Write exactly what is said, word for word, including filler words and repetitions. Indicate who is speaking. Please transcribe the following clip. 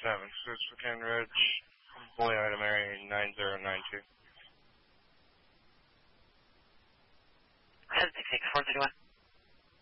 Speaker 1: seven, so it's Spokane Ridge, fully item area nine zero nine two.
Speaker 2: seven six six four zero one.